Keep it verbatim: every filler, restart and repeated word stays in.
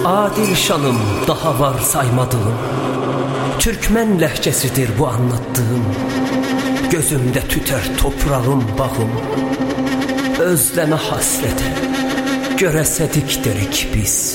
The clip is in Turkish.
adil şanım daha var saymadığım. Türkmen lehçesidir bu anlattığım. Gözümde tüter toprağım bağım. Özleme hasrete göresedik derik biz.